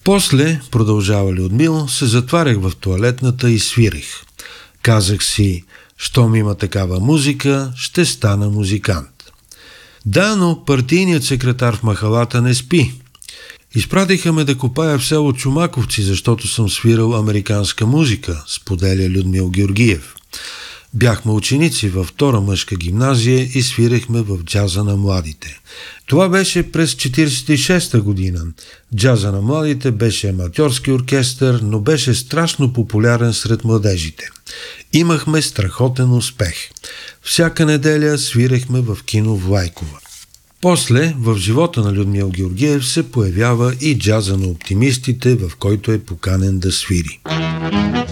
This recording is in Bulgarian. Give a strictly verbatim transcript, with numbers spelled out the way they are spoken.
После, продължава Людмил, се затварях в тоалетната и свирех. Казах си, щом има такава музика, ще стана музикант. Да, но партийният секретар в махалата не спи. Изпратиха ме да копая в село Чомаковци, защото съм свирал американска музика, споделя Людмил Георгиев. Бяхме ученици във втора мъжка гимназия и свирехме в джаза на младите. Това беше през четиридесет и шеста година. Джаза на младите беше аматьорски оркестър, но беше страшно популярен сред младежите. Имахме страхотен успех. Всяка неделя свирехме в кино Влайкова. После, в живота на Людмил Георгиев се появява и джаза на оптимистите, в който е поканен да свири.